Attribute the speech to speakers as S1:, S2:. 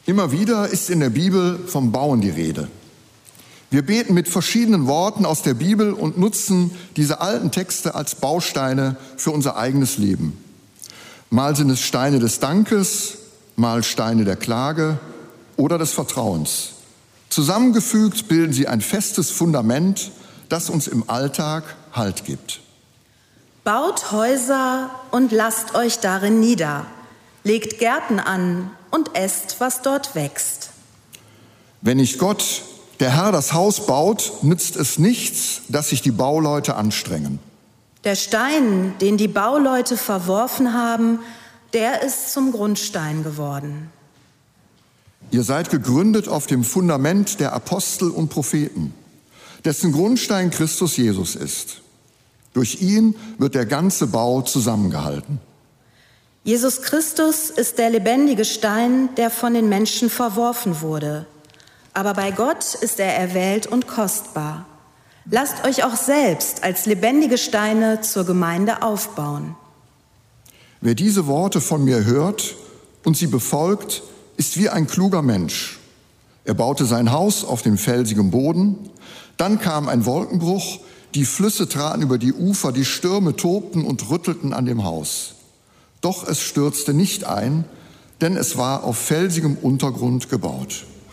S1: Immer wieder ist in der Bibel vom Bauen die Rede. Wir beten mit verschiedenen Worten aus der Bibel und nutzen diese alten Texte als Bausteine für unser eigenes Leben. Mal sind es Steine des Dankes, mal Steine der Klage oder des Vertrauens. Zusammengefügt bilden sie ein festes Fundament, das uns im Alltag Halt gibt.
S2: Baut Häuser und lasst euch darin nieder. Legt Gärten an und esst, was dort wächst.
S1: Wenn nicht Gott, der Herr, das Haus baut, nützt es nichts, dass sich die Bauleute anstrengen.
S2: Der Stein, den die Bauleute verworfen haben, der ist zum Grundstein geworden.
S1: Ihr seid gegründet auf dem Fundament der Apostel und Propheten, dessen Grundstein Christus Jesus ist. Durch ihn wird der ganze Bau zusammengehalten.
S2: Jesus Christus ist der lebendige Stein, der von den Menschen verworfen wurde. Aber bei Gott ist er erwählt und kostbar. Lasst euch auch selbst als lebendige Steine zur Gemeinde aufbauen.
S1: Wer diese Worte von mir hört und sie befolgt, ist wie ein kluger Mensch. Er baute sein Haus auf dem felsigen Boden. Dann kam ein Wolkenbruch, die Flüsse traten über die Ufer, die Stürme tobten und rüttelten an dem Haus. Doch es stürzte nicht ein, denn es war auf felsigem Untergrund gebaut.